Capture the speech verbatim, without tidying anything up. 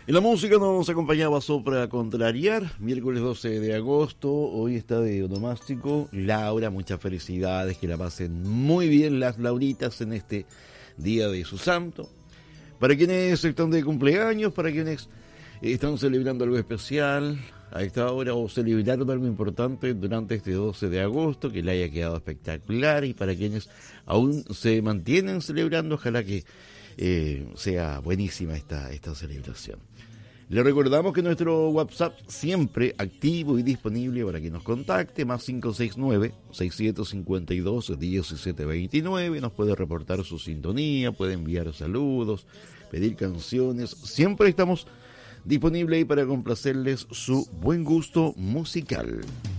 En la música nos acompañaba Sopra Contrariar, miércoles doce de agosto, hoy está de onomástico. Laura, muchas felicidades, que la pasen muy bien las Lauritas en este día de su santo. Para quienes están de cumpleaños, para quienes están celebrando algo especial a esta hora o celebraron algo importante durante este doce de agosto, que le haya quedado espectacular, y para quienes aún se mantienen celebrando, ojalá que eh, sea buenísima esta, esta celebración. Le recordamos que nuestro WhatsApp siempre activo y disponible para que nos contacte, más cinco seis nueve, seis siete cinco dos, uno siete dos nueve. Nos puede reportar su sintonía, puede enviar saludos, pedir canciones. Siempre estamos disponibles ahí para complacerles su buen gusto musical.